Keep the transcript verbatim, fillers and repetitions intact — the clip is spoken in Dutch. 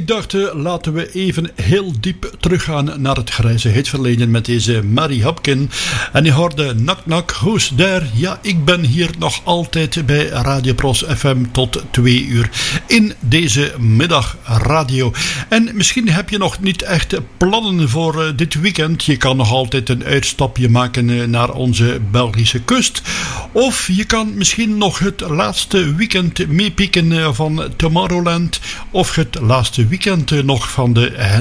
dacht, laten we even heel diep teruggaan naar het grijze hitverleden met deze Mary Hopkin. En je hoorde Knock Knock, Who's There? Ja, ik ben hier nog altijd bij Radio Pros F M tot twee uur in deze middagradio. En misschien heb je nog niet echt plannen voor uh, dit weekend. Je kan nog altijd een uitstapje maken uh, naar onze Belgische kust. Of je kan misschien nog het laatste weekend meepieken uh, van Tomorrowland. Of het laatste weekend uh, nog van de